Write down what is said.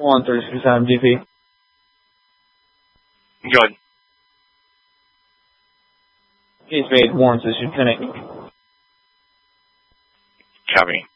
136 GP. Good. Case made, warrants issued, Pinnock. Copy.